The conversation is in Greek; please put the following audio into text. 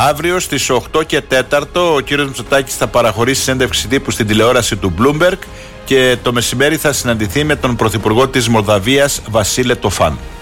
Αύριο στις 8 και 4 ο κύριος Μητσοτάκης θα παραχωρήσει συνέντευξη τύπου στην τηλεόραση του Bloomberg και το μεσημέρι θα συναντηθεί με τον Πρωθυπουργό της Μολδαβίας Βασίλε Τοφάν.